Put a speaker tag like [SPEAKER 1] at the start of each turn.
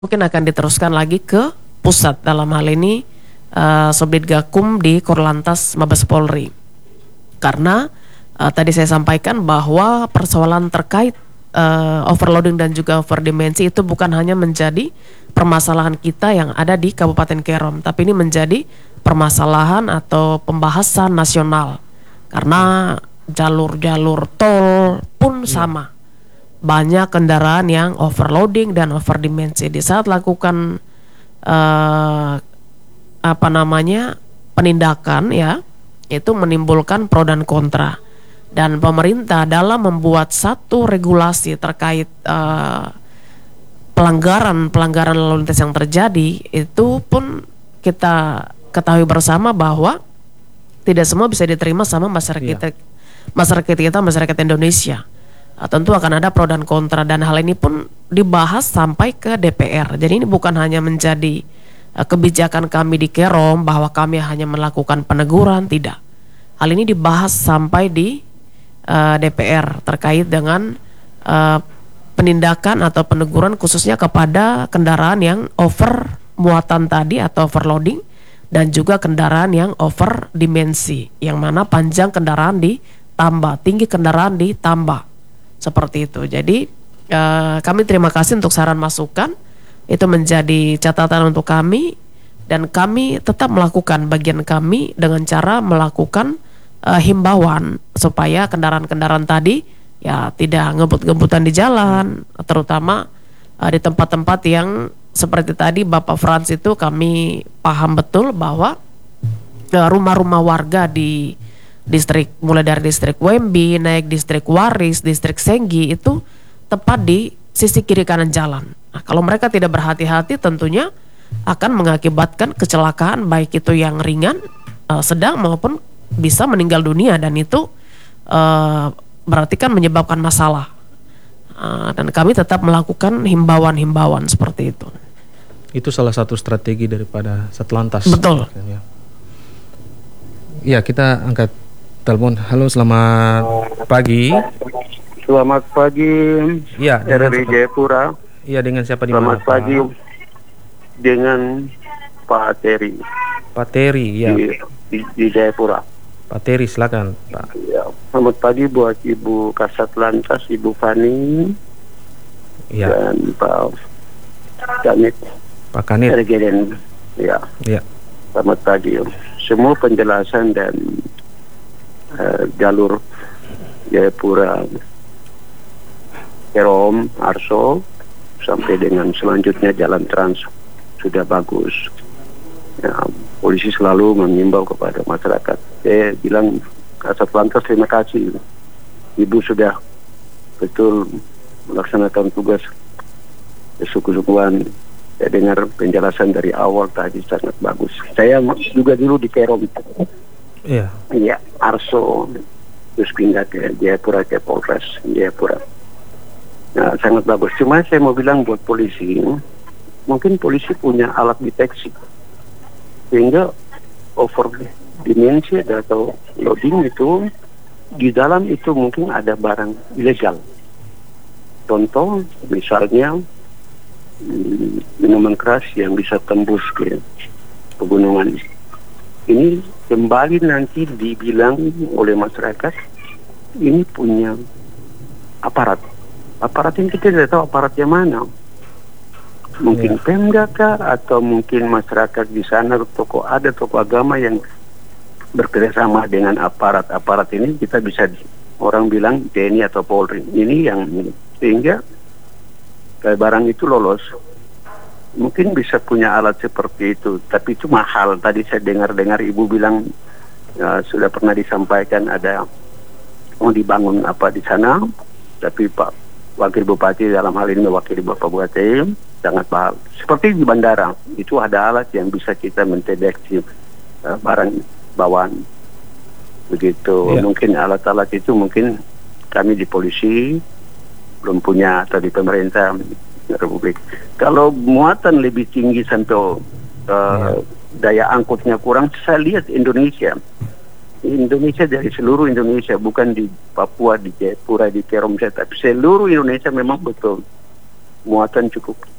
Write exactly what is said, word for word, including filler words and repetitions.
[SPEAKER 1] mungkin akan diteruskan lagi ke pusat, dalam hal ini uh, Subdit Gakum di Korlantas Mabes Polri. Karena uh, tadi saya sampaikan bahwa persoalan terkait uh, overloading dan juga overdimensi itu bukan hanya menjadi permasalahan kita yang ada di Kabupaten Kerom, tapi ini menjadi permasalahan atau pembahasan nasional. Karena jalur-jalur tol pun sama, banyak kendaraan yang overloading dan overdimensi. Di saat lakukan uh, apa namanya penindakan, ya, itu menimbulkan pro dan kontra. Dan pemerintah dalam membuat satu regulasi terkait uh, pelanggaran pelanggaran lalu lintas yang terjadi, itu pun kita ketahui bersama bahwa tidak semua bisa diterima sama masyarakat kita,
[SPEAKER 2] Iya.
[SPEAKER 1] masyarakat kita, masyarakat Indonesia. Uh, tentu akan ada pro dan kontra, dan hal ini pun dibahas sampai ke D P R. Jadi ini bukan hanya menjadi uh, kebijakan kami di Kerom bahwa kami hanya melakukan peneguran, tidak. Hal ini dibahas sampai di uh, D P R terkait dengan uh, penindakan atau peneguran khususnya kepada kendaraan yang over muatan tadi atau overloading, dan juga kendaraan yang over dimensi, yang mana panjang kendaraan ditambah, tinggi kendaraan ditambah, seperti itu. Jadi eh, kami terima kasih untuk saran masukan, itu menjadi catatan untuk kami, dan kami tetap melakukan bagian kami dengan cara melakukan eh, himbauan supaya kendaraan-kendaraan tadi ya tidak ngebut-ngebutan di jalan, terutama eh, di tempat-tempat yang seperti tadi Bapak Frans itu kami paham betul bahwa uh, rumah-rumah warga di distrik, mulai dari distrik Wembi, naik distrik Waris, distrik Senggi, itu tepat di sisi kiri kanan jalan. Nah, kalau mereka tidak berhati-hati tentunya akan mengakibatkan kecelakaan, baik itu yang ringan, uh, sedang maupun bisa meninggal dunia, dan itu uh, berarti kan menyebabkan masalah. Uh, dan kami tetap melakukan himbauan-himbauan seperti itu.
[SPEAKER 2] Itu salah satu strategi daripada Satlantas.
[SPEAKER 1] Betul.
[SPEAKER 2] Ya, ya kita angkat telepon. Halo, selamat pagi.
[SPEAKER 3] Selamat pagi.
[SPEAKER 2] Iya,
[SPEAKER 3] dari Jayapura.
[SPEAKER 2] Iya, dengan siapa di
[SPEAKER 3] Selamat
[SPEAKER 2] mana?
[SPEAKER 3] pagi
[SPEAKER 2] Pak?
[SPEAKER 3] dengan Pak Teri
[SPEAKER 2] Pak Teri, ya.
[SPEAKER 3] di, di, di Jayapura.
[SPEAKER 2] Pak Teri, silakan, Pak.
[SPEAKER 3] Ya, selamat pagi buat Ibu Kasat Lantas, Ibu Fani,
[SPEAKER 2] Iya,
[SPEAKER 3] dan Pak Kanit.
[SPEAKER 2] Pak Kanit.
[SPEAKER 3] Regiden. Ya,
[SPEAKER 2] Iya.
[SPEAKER 3] selamat pagi. Semua penjelasan dan uh, jalur Jayapura, Kerom, Arso, sampai dengan selanjutnya jalan trans sudah bagus. Ya, polisi selalu mengimbau kepada masyarakat. Saya bilang, Kasat Lantas terima kasih, Ibu sudah betul melaksanakan tugas sungguh-sungguhan. Saya dengar penjelasan dari awal tadi sangat bagus. Saya juga dulu di Kerom,
[SPEAKER 2] Iya.
[SPEAKER 3] ya, Arso, terus pindah ke Jayapura, ke Polres Jayapura. Nah, sangat bagus. Cuma saya mau bilang buat polisi, mungkin polisi punya alat deteksi, sehingga over dimensi atau loading itu di dalam itu mungkin ada barang ilegal. Contoh misalnya hmm, minuman keras yang bisa tembus ke pegunungan. Ini kembali nanti dibilang oleh masyarakat ini punya aparat. Aparat ini kita tidak tahu aparatnya mana. Mungkin
[SPEAKER 2] Ya.
[SPEAKER 3] Pemda kah, atau mungkin masyarakat di sana, tokoh ada tokoh agama yang bekerjasama dengan aparat-aparat ini. Kita bisa orang bilang T N I atau Polri. Ini yang sehingga kayak barang itu lolos. Mungkin bisa punya alat seperti itu, tapi itu mahal. Tadi saya dengar-dengar Ibu bilang uh, sudah pernah disampaikan ada mau dibangun apa di sana, tapi Pak Wakil Bupati dalam hal ini mewakili Bapak Bupati sangat paham. Seperti di bandara itu ada alat yang bisa kita mendeteksi uh, barang bawaan. Begitu.
[SPEAKER 2] Ya.
[SPEAKER 3] Mungkin alat-alat itu mungkin kami di polisi belum punya, atau di pemerintah Republik. Kalau muatan lebih tinggi sampai uh,
[SPEAKER 2] Ya.
[SPEAKER 3] daya angkutnya kurang, saya lihat Indonesia. Indonesia dari seluruh Indonesia, bukan di Papua, di Jayapura, di Kerom, tapi seluruh Indonesia memang betul muatan cukup